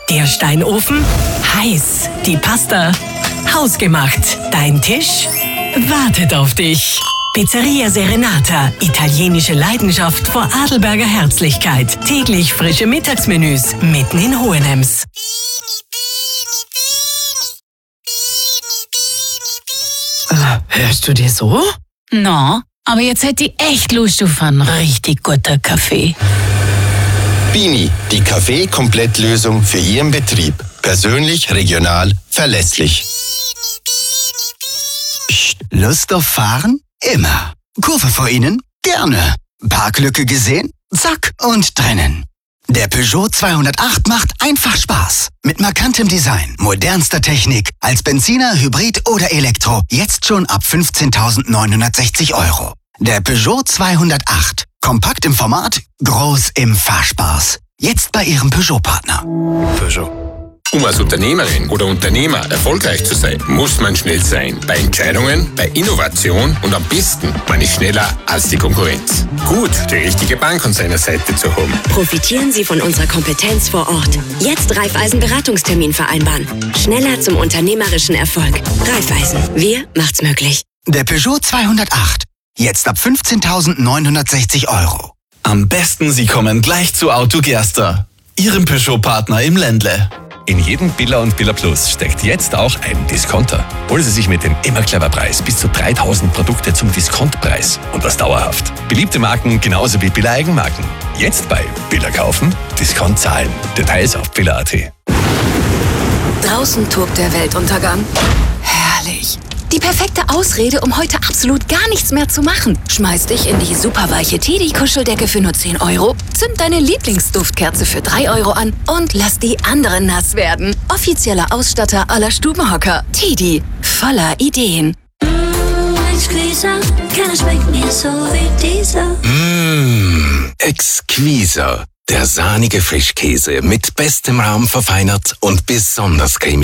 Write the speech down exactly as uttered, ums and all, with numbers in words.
Der Steinofen? Heiß. Die Pasta? Hausgemacht. Dein Tisch? Wartet auf dich. Pizzeria Serenata. Italienische Leidenschaft vor Adelberger Herzlichkeit. Täglich frische Mittagsmenüs. Mitten in Hohenems. Hörst du dir so? No, aber jetzt hätte ich echt Lust auf einen richtig guten Kaffee. Bini, die Kaffee-Komplettlösung für Ihren Betrieb. Persönlich, regional, verlässlich. Psst, Lust auf Fahren? Immer. Kurve vor Ihnen? Gerne. Parklücke gesehen? Zack und drinnen. Der Peugeot zweihundertacht macht einfach Spaß. Mit markantem Design, modernster Technik, als Benziner, Hybrid oder Elektro. Jetzt schon ab fünfzehntausendneunhundertsechzig Euro. Der Peugeot zweihundertacht. Kompakt im Format, groß im Fahrspaß. Jetzt bei Ihrem Peugeot-Partner. Peugeot. Um als Unternehmerin oder Unternehmer erfolgreich zu sein, muss man schnell sein. Bei Entscheidungen, bei Innovation und am besten, man ist schneller als die Konkurrenz. Gut, die richtige Bank an seiner Seite zu haben. Profitieren Sie von unserer Kompetenz vor Ort. Jetzt Raiffeisen Beratungstermin vereinbaren. Schneller zum unternehmerischen Erfolg. Raiffeisen. Wir macht's möglich. Der Peugeot zweihundertacht. Jetzt ab fünfzehntausendneunhundertsechzig Euro. Am besten, Sie kommen gleich zu Auto Gerster, Ihrem Peugeot-Partner im Ländle. In jedem Billa und Billa Plus steckt jetzt auch ein Discounter. Holen Sie sich mit dem Immer Clever Preis bis zu dreitausend Produkte zum Diskontpreis. Und das dauerhaft. Beliebte Marken genauso wie Billa Eigenmarken. Jetzt bei Billa kaufen, Discount zahlen. Details auf billa punkt at. Draußen tobt der Weltuntergang. Herrlich. Die perfekte Ausrede, um heute absolut gar nichts mehr zu machen. Schmeiß dich in die superweiche Teddy-Kuscheldecke für nur zehn Euro, zünd deine Lieblingsduftkerze für drei Euro an und lass die anderen nass werden. Offizieller Ausstatter aller Stubenhocker. Teddy, voller Ideen. Mmh, exquisiter. Der sahnige Frischkäse mit bestem Rahm verfeinert und besonders cremig.